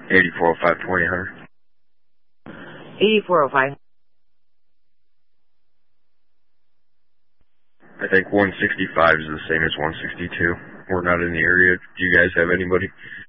8405 Hunter. 8405. I think 165 is the same as 162. We're not in the area. Do you guys have anybody?